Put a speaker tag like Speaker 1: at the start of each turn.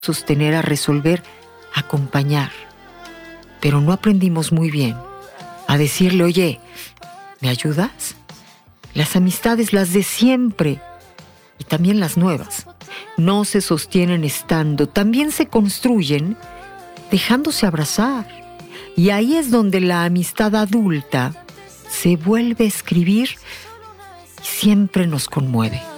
Speaker 1: sostener, a resolver, a acompañar. Pero no aprendimos muy bien a decirle, oye, ¿me ayudas? Las amistades, las de siempre, y también las nuevas, no se sostienen estando, también se construyen dejándose abrazar. Y ahí es donde la amistad adulta se vuelve a escribir y siempre nos conmueve.